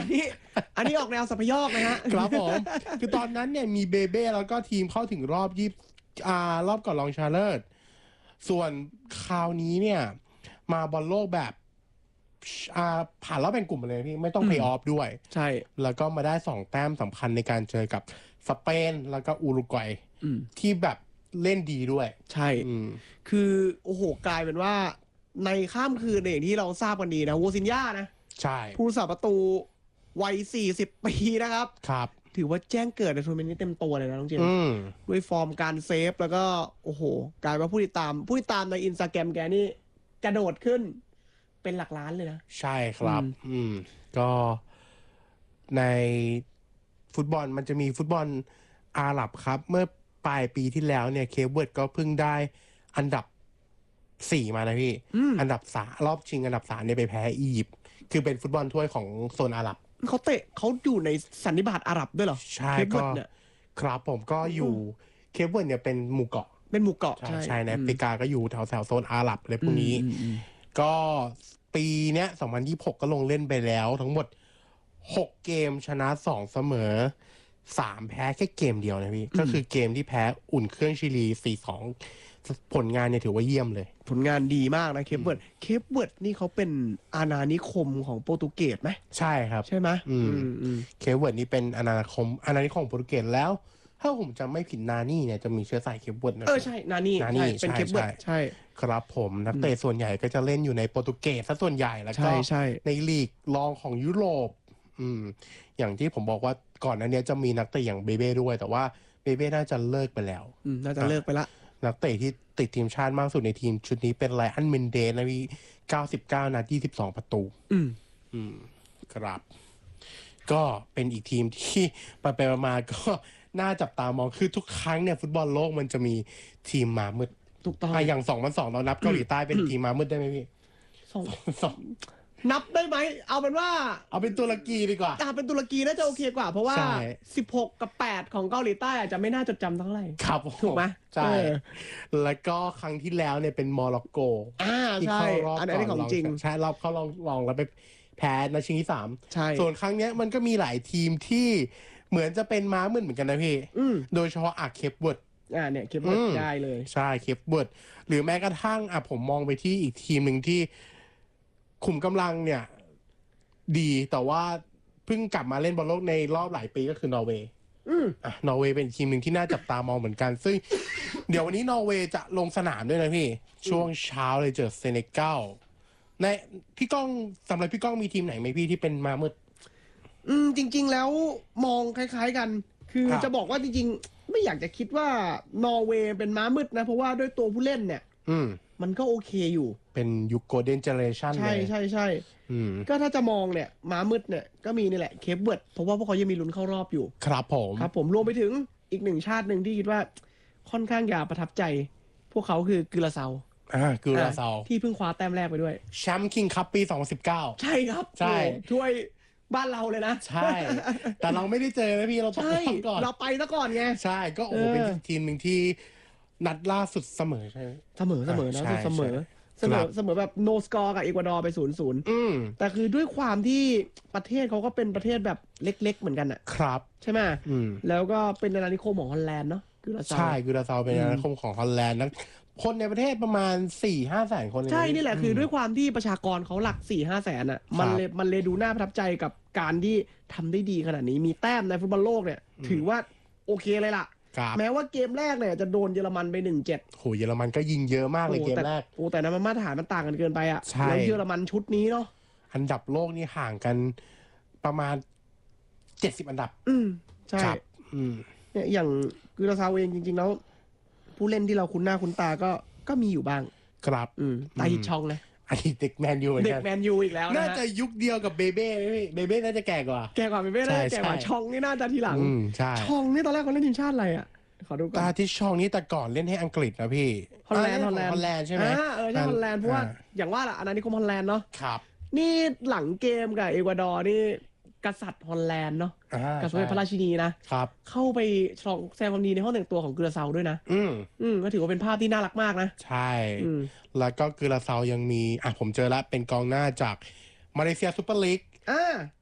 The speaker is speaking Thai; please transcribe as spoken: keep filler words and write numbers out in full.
นนี้อันนี้ออกแนวสัพยอกนะฮะครับผมคือตอนนั้นเนี่ยมีเบเบ้แล้วก็ทีมเข้าถึงรอบยี่อ่ารอบก่อนรองชนะเลิศส่วนคราวนี้เนี่ยมาบอลโลกแบบอ่าผ่านรอบแบ่งกลุ่มมาเลยพี่ไม่ต้องเพลย์ออฟด้วยใช่แล้วก็มาได้สองแต้มสำคัญในการเจอกับสเปนแล้วก็อุรุกวัยที่แบบเล่นดีด้วยใช่คือโอ้โหกลายเป็นว่าในข้ามคืนอย่างที่เราทราบกันดีนะโวซินญ่านะใช่ผู้รักษาประตูวัยสี่สิบปีนะครับครับถือว่าแจ้งเกิดในทัวร์นาเมนต์นี้เต็มตัวเลยนะน้องเจมส์ด้วยฟอร์มการเซฟแล้วก็โอ้โหกลายเป็นผู้ติดตามผู้ติดตามในอินสตาแกรมแกนี่กระโดดขึ้นเป็นหลักล้านเลยนะใช่ครับอืมก็ในฟุตบอลมันจะมีฟุตบอลอาหรับครับเมื่อปลายปีที่แล้วเนี่ยเคปเวิร์ดก็เพิ่งได้อันดับสี่มานะพี่อันดับสามรอบชิงอันดับสามเนี่ยไปแพ้อียิปต์คือเป็นฟุตบอลถ้วยของโซนอาหรับเขาเตะเขาอยู่ในสันนิบาตอาหรับด้วยเหรอใช่ก็ครับผมก็อยู่เคปเวิร์ดเนี่ยเป็นหมู่เกาะเป็นหมู่เกาะใช่ใช่ในแอฟริกาก็อยู่แถวแถวโซนอาหรับอะไรพวกนี้ก็ปีเนี้ยสองพันยี่สิบหกก็ลงเล่นไปแล้วทั้งหมดหกเกมชนะสองเสมอสามแพ้แค่เกมเดียวนะพี่ก็คือเกมที่แพ้อุ่นเครื่องชิลี สี่สอง ผลงานเนี่ยถือว่าเยี่ยมเลยผลงานดีมากนะเคปเวิร์ดเคปเวิร์ดนี่เขาเป็นอาณานิคมของโปรตุเกสไหมใช่ครับใช่ไหมเคปเวิร์ดนี่เป็นอาณานิคมอาณานิคมของโปรตุเกสแล้วถ้าผมจำไม่ผิดนานี่เนี่ยจะมีเชื้อสายเคปเวิร์ดนะเออใช่นานี่นานี่เป็นเคปเวิร์ดใช่ครับผมนักเตะส่วนใหญ่ก็จะเล่นอยู่ในโปรตุเกสซะส่วนใหญ่แล้วก็ในลีกรองของยุโรปอืมอย่างที่ผมบอกว่าก่อนหน้านี้จะมีนักเตะอย่างเบเบ้ด้วยแต่ว่าเบเบ้น่าจะเลิกไปแล้วอืมน่าจะเลิกไปละนักเตะที่ติดทีมชาติมากสุดในทีมชุดนี้เป็นไลอันเมนเดสนะพี่เก้าสิบเก้านัดยี่สิบสองประตูอืมอืมครับก็เป็นอีกทีมที่ไปไปมาก็น่าจับตามองคือทุกครั้งเนี่ยฟุตบอลโลกมันจะมีทีมมามืดถูกต้องอย่างสองพันสองเรานับเกาหลีใต้เป็นทีมมามืดได้ไหมพี่สองสองนับได้ไหมเอาเป็นว่าเอาเป็นตุรกีดีกว่าอ่าเป็นตุรกีน่าจะโอเคกว่าเพราะว่าสิบหกกับแปดของเกาหลีใต้อาจจะไม่น่าจดจำเท่าไหร่ครับถูกไหมใช่แล้วก็ครั้งที่แล้วเนี่ยเป็นโมร็อกโกอ่าใช่อันนี้ของจริงใช่รอบเขาลองลองแล้วไปแพ้ในชิงที่สามใช่ส่วนครั้งนี้มันก็มีหลายทีมที่เหมือนจะเป็นม้ามืดเหมือนกันนะพี่โดยเฉพาะอาเคปเวิร์ดอ่าเนี่ยเคปเวิร์ดได้เลยใช่เคปเวิร์ดหรือแม้กระทั่งอ่ะผมมองไปที่อีกทีมหนึ่งที่ขุมกำลังเนี่ยดีแต่ว่าเพิ่งกลับมาเล่นบอลโลกในรอบหลายปีก็คือนอร์เวย์อ่ะนอร์เวย์เป็นทีมหนึ่งที่น่าจับตามองเหมือนกันซึ่งเดี๋ยววันนี้นอร์เวย์จะลงสนามด้วยนะพี่ช่วงเช้าเลยเจอเซเนกัลในพี่ก้องสำหรับพี่ก้องมีทีมไหนไหมพี่ที่เป็นมามืดอืมจริงๆแล้วมองคล้ายๆกันคือจะบอกว่าจริงๆไม่อยากจะคิดว่านอร์เวย์เป็นม้ามืดนะเพราะว่าด้วยตัวผู้เล่นเนี่ยมันก็โอเคอยู่เป็นยุคโกลเด้นเจเนอเรชั่นเลยใช่ใช่ใช่ก็ถ้าจะมองเนี่ยม้ามืดเนี่ยก็มีนี่แหละเคปเวิร์ดเพราะว่าพวกเขายังมีลุ้นเข้ารอบอยู่ครับผมครับผมรวมไปถึงอีกหนึ่งชาติหนึ่งที่คิดว่าค่อนข้างอย่าประทับใจพวกเขาคือกิราเซาอ่ากิราเซาที่เพิ่งคว้าแต้มแรกไปด้วยแชมป์คิงคัพปีสองพันสิบเก้าใช่ครับใช่ช่วยบ้านเราเลยนะใช่แต่เราไม่ได้เจอนะพี่เราต้องไปก่อนเราไปซะก่อนไงใช่ก็โอ้โหเป็นทีมหนึ่งที่นัดล่าสุดเสมอใช่เสมอเสมอนะเสมอเสมอเสมอแบบโนสกอร์กับเอกวาดอร์ไปศูนย์ศูนย์แต่คือด้วยความที่ประเทศเขาก็เป็นประเทศแบบเล็กๆเหมือนกันอ่ะครับใช่ไหมแล้วก็เป็นอาณานิคมของฮอลแลนด์เนาะกิราเซาใช่กิราเซาเป็นอาณานิคมของฮอลแลนด์นะคนในประเทศประมาณ สี่ห้า แสนคนใช่นี่แหละคือด้วยความที่ประชากรเขาหลัก สี่ห้า แสนอ่ะมันเลยมันเลยดูน่าประทับใจกับการที่ทำได้ดีขนาดนี้มีแต้มในฟุตบอลโลกเนี่ยถือว่าโอเคเลยล่ะแม้ว่าเกมแรกเนี่ยจะโดนเยอรมันไป หนึ่งเจ็ดโหเยอรมันก็ยิงเยอะมากเลยเกมแรกโอ้แต่นั้นมันมาตรฐานมันต่างกันเกินไปอ่ะแล้วเยอรมันชุดนี้เนาะอันดับโลกนี่ห่างกันประมาณเจ็ดสิบอันดับอืมใช่อืมเนี่ยอย่างกิราเซาเองจริงๆแล้วผู้เล่นที่เราคุ้นหน้าคุ้นตาก็ก็มีอยู่บ้างครับอืมตาฮิตชองเลยอันนี้เด็กแมนยูเหมือนกันเด็กแมนยูอีกแล้วนะน่าจะยุคเดียวกับเบเบ้พี่เบเบ้น่าจะแก่กว่าแก่กว่าเบเบ้น่าจะแก่กว่าชองนี่น่าจะทีหลังชองนี่ตอนแรกเขาเล่นทีมชาติอะไรอ่ะขอดูก่อนตาที่ชองนี่แต่ก่อนเล่นให้อังกฤษนะพี่ฮอลแลนด์ฮอลแลนด์ฮอลแลนด์ใช่ไหมเออใช่ฮอลแลนด์เพราะว่าอย่างว่าแหละอาณานิคมฮอลแลนด์เนาะครับนี่หลังเกมกับเอกวาดอร์นี่กษัตริย์ฮอลแลนด์เนาะกับสมเด็จพระราชินีนะครับเข้าไปฉลองแสดงความดีในห้องแต่งตัวของกิราเซาด้วยนะอืมอืมก็ถือว่าเป็นภาพที่น่ารักมากนะใช่แล้วก็กิราเซายังมีอ่ะผมเจอแล้วเป็นกองหน้าจากมาเลเซียซุปเปอร์ลีกอ่า